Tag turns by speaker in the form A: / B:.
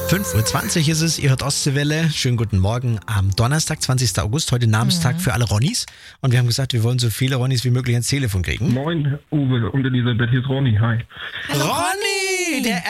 A: 5:20 Uhr ist es, ihr hört Ostseewelle. Schönen guten Morgen am Donnerstag, 20. August, heute Namenstag für alle Ronnies. Und wir haben gesagt, wir wollen so viele Ronnies wie möglich ans Telefon kriegen.
B: Moin, Uwe und Elisabeth, hier ist Ronny, hi.
A: Ronny, der